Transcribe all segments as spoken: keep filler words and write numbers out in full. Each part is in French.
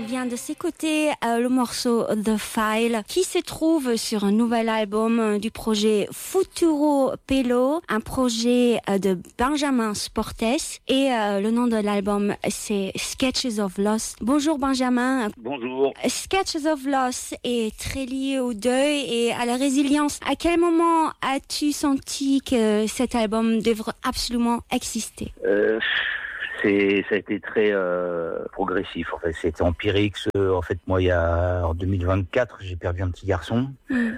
vient de s'écouter euh, le morceau The File qui se trouve sur un nouvel album du projet Futuro Pelo, un projet euh, de Benjamin Sportes et euh, le nom de l'album c'est Sketches of Loss. Bonjour Benjamin. Bonjour. Sketches of Loss est très lié au deuil et à la résilience. À quel moment as-tu senti que cet album devrait absolument exister? euh... C'est, ça a été très euh, progressif. En fait, c'était empirique. En fait, moi, il y a en deux mille vingt-quatre, j'ai perdu un petit garçon mmh.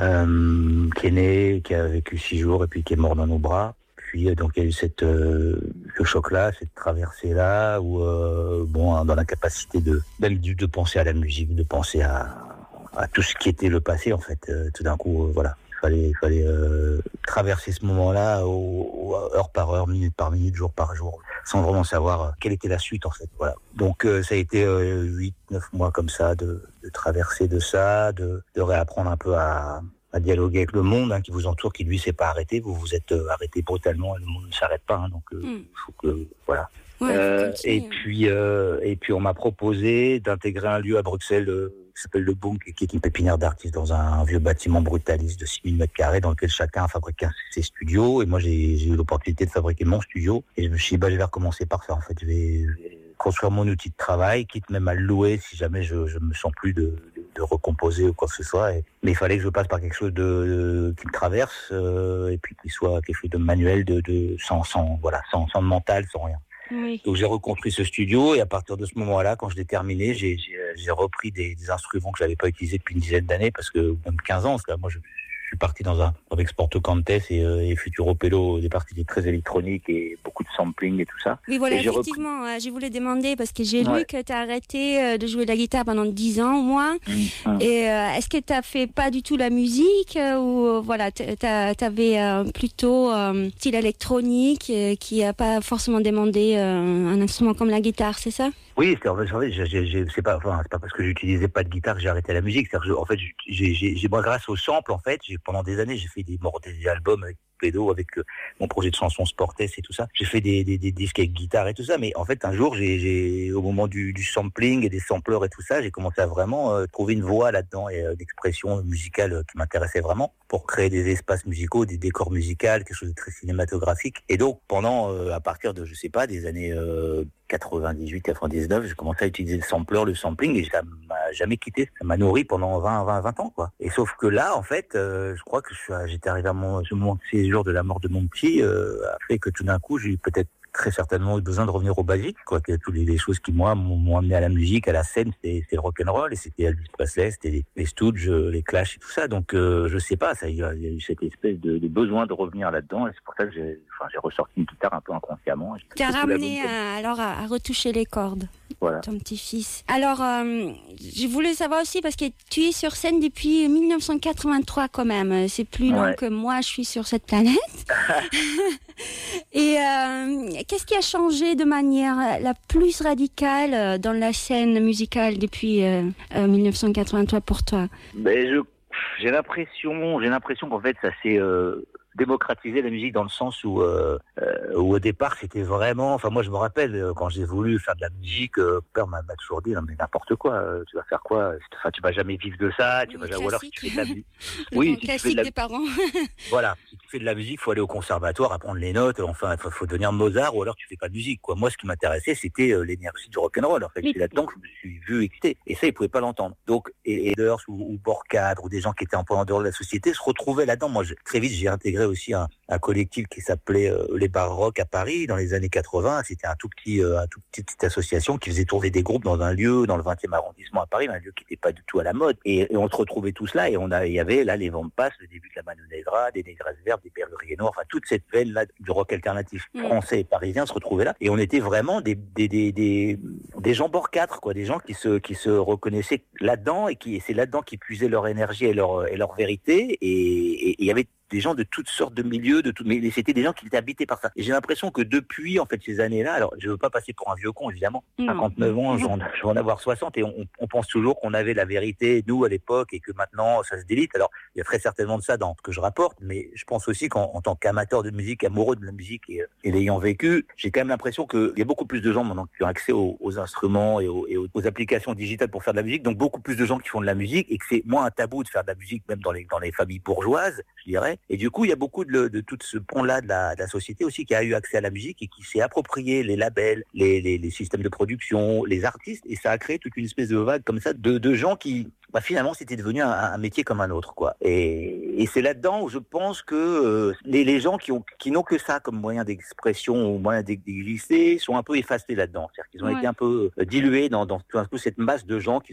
euh, qui est né, qui a vécu six jours et puis qui est mort dans nos bras. Puis donc il y a eu cette euh, ce choc-là, cette traversée-là, où euh, bon, dans la capacité de même de penser à la musique, de penser à, à tout ce qui était le passé. En fait, euh, tout d'un coup, euh, voilà. Il fallait, fallait euh, traverser ce moment-là au, au, heure par heure, minute par minute, jour par jour, sans vraiment savoir euh, quelle était la suite en fait. Voilà. Donc euh, ça a été euh, huit neuf mois comme ça de, de traverser de ça, de, de réapprendre un peu à, à dialoguer avec le monde hein, qui vous entoure, qui lui s'est pas arrêté. Vous vous êtes euh, arrêté brutalement et le monde ne s'arrête pas. Hein, donc il euh, mm. faut que voilà. Ouais, euh, et puis euh, et puis on m'a proposé d'intégrer un lieu à Bruxelles euh, qui s'appelle le Bunk, qui est une pépinière d'artistes dans un, un vieux bâtiment brutaliste de six mille mètres carrés dans lequel chacun a fabriqué ses studios. Et moi j'ai, j'ai eu l'opportunité de fabriquer mon studio et je me suis dit bah je vais recommencer par ça en fait. Je vais, je vais construire mon outil de travail, quitte même à le louer si jamais je je me sens plus de, de, de recomposer ou quoi que ce soit. Et, mais il fallait que je passe par quelque chose de, de qui me traverse euh, et puis qui soit quelque chose de manuel, de, de sans sans voilà sans sans mental, sans rien. Oui. Donc j'ai reconstruit ce studio et à partir de ce moment-là, quand je l'ai terminé, j'ai, j'ai, j'ai repris des, des instruments que j'avais pas utilisés depuis une dizaine d'années parce que même quinze ans, parce que moi je, je suis parti dans un avec Sporto Cantes et, euh, et Futuro Pelo, des parties très électroniques et beaucoup de sampling et tout ça. Oui voilà, et effectivement, repris... je voulais demander parce que j'ai ouais. lu que tu as arrêté de jouer de la guitare pendant dix ans au moins. Mmh. Et euh, est-ce que tu as fait pas du tout la musique euh, ou euh, voilà, tu avais euh, plutôt euh, style électronique euh, qui a pas forcément demandé euh, un instrument comme la guitare, c'est ça? Oui, c'est en fait, j'ai, j'ai, j'ai, c'est pas, enfin, c'est pas parce que j'utilisais pas de guitare que j'ai arrêté la musique. C'est-à-dire que je, en fait, j'ai, j'ai, j'ai, moi, grâce au sample, en fait, j'ai, pendant des années, j'ai fait des, des albums avec Pédo, avec euh, mon projet de chansons Sportes et tout ça. J'ai fait des, des, des disques avec guitare et tout ça. Mais en fait, un jour, j'ai, j'ai au moment du, du sampling et des sampleurs et tout ça, j'ai commencé à vraiment euh, trouver une voix là-dedans et euh, d'expression musicale euh, qui m'intéressait vraiment pour créer des espaces musicaux, des décors musicaux, quelque chose de très cinématographique. Et donc, pendant, euh, à partir de, je sais pas, des années euh, quatre-vingt-dix-huit quatre-vingt-dix-neuf, j'ai commencé à utiliser le sampler, le sampling, et ça m'a jamais quitté. Ça m'a nourri pendant vingt, vingt, vingt ans, quoi. Et sauf que là, en fait, euh, je crois que je suis, j'étais arrivé à mon, mon séjour de la mort de mon petit, euh, a fait que tout d'un coup, j'ai eu peut-être très certainement eu besoin de revenir au basique, quoi. Que toutes les, les choses qui, moi, m'ont, m'ont amené à la musique, à la scène, c'était, c'était le rock'n'roll, et c'était Elvis Presley, c'était les, les Stooges, les Clash et tout ça. Donc, euh, je sais pas, ça, il y a eu cette espèce de, de besoin de revenir là-dedans, et c'est pour ça que j'ai, enfin, j'ai ressorti une guitare un peu inconsciemment. Tu as ramené à, alors à, à retoucher les cordes. Voilà. Ton petit-fils. Alors, euh, je voulais savoir aussi, parce que tu es sur scène depuis dix-neuf cent quatre-vingt-trois quand même. C'est plus long ouais. que moi, je suis sur cette planète. Et euh, qu'est-ce qui a changé de manière la plus radicale dans la scène musicale depuis euh, euh, dix-neuf cent quatre-vingt-trois pour toi? Ben, je, j'ai l'impression, j'ai l'impression qu'en fait, ça s'est... Euh... démocratiser la musique dans le sens où, euh, euh, où au départ c'était vraiment, enfin moi je me rappelle euh, quand j'ai voulu faire de la musique, euh, père m'a, m'a toujours dit non mais n'importe quoi, euh, tu vas faire quoi, enfin tu vas jamais vivre de ça, tu oui, vas, ou alors si tu fais de la musique, oui, si classique tu fais de la... des parents. Voilà, si tu fais de la musique, faut aller au conservatoire, apprendre les notes, enfin faut, faut devenir Mozart ou alors tu fais pas de musique quoi. Moi ce qui m'intéressait c'était euh, l'énergie du rock'n'roll en fait, oui. C'est là-dedans que je me suis vu excité et ça ils pouvaient pas l'entendre. Donc et Eders ou, ou Borcadre ou des gens qui étaient un peu en dehors de la société se retrouvaient là-dedans. Moi je, très vite j'ai intégré aussi un, un collectif qui s'appelait euh, les Bars Rock à Paris dans les années quatre-vingts. C'était un tout petit, euh, un tout petit petite association qui faisait tourner des groupes dans un lieu dans le vingtième arrondissement à Paris, un lieu qui n'était pas du tout à la mode. Et, et on se retrouvait tous là et on a, il y avait là les Vampas, le début de la Mano Negra, des Négresses Vertes, des Berluriers Noirs, enfin toute cette veine là du rock alternatif mmh. français et parisien se retrouvait là. Et on était vraiment des des des des, des gens bord quatre quoi, des gens qui se qui se reconnaissaient là-dedans et qui et c'est là-dedans qu'ils puisaient leur énergie et leur et leur vérité. Et il y avait des gens de toutes sortes de milieux, de tout, mais c'était des gens qui étaient habités par ça. Et j'ai l'impression que depuis, en fait, ces années-là, alors je veux pas passer pour un vieux con, évidemment, cinquante-neuf ans, je vais en avoir soixante, et on, on pense toujours qu'on avait la vérité, nous, à l'époque, et que maintenant, ça se délite. Alors, il y a très certainement de ça dans ce que je rapporte, mais je pense aussi qu'en en tant qu'amateur de musique, amoureux de la musique, et, et l'ayant vécu, j'ai quand même l'impression qu'il y a beaucoup plus de gens maintenant qui ont accès aux, aux instruments et, aux, et aux applications digitales pour faire de la musique, donc beaucoup plus de gens qui font de la musique, et que c'est moins un tabou de faire de la musique, même dans les, dans les familles bourgeoises, je dirais. Et du coup, il y a beaucoup de, de tout ce pont-là de la, de la société aussi qui a eu accès à la musique et qui s'est approprié les labels, les, les, les systèmes de production, les artistes, et ça a créé toute une espèce de vague comme ça de, de gens qui, bah, finalement, c'était devenu un, un métier comme un autre, quoi. Et, et c'est là-dedans où je pense que euh, les, les gens qui ont, qui n'ont que ça comme moyen d'expression ou moyen d'exister sont un peu effacés là-dedans. C'est-à-dire qu'ils ont ouais. été un peu dilués dans, dans un peu cette masse de gens qui